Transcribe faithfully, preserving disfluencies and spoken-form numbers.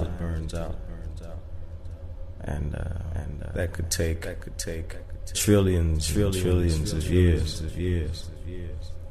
it burns out, and uh, and uh, that could take that could take trillions, trillions, trillions of years, of years, of years.